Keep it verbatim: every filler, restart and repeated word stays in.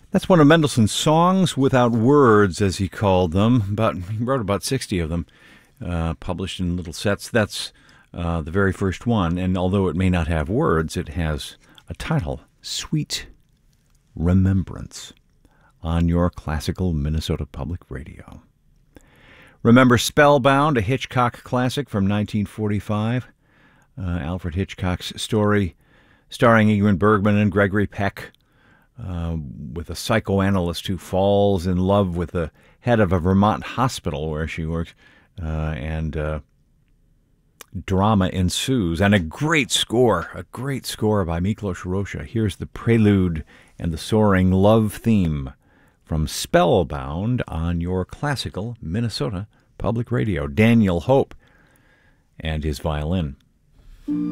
That's one of Mendelssohn's songs without words, as he called them. But he wrote about sixty of them, uh, published in little sets. That's uh, the very first one. And although it may not have words, it has a title, Sweet Remembrance, on your classical Minnesota Public Radio. Remember Spellbound, a Hitchcock classic from nineteen forty-five? Uh, Alfred Hitchcock's story starring Ingrid Bergman and Gregory Peck, uh, with a psychoanalyst who falls in love with the head of a Vermont hospital where she works, uh, and uh, drama ensues. And a great score, a great score by Miklos Rozsa. Here's the prelude and the soaring love theme from Spellbound on your classical Minnesota Public Radio. Daniel Hope and his violin.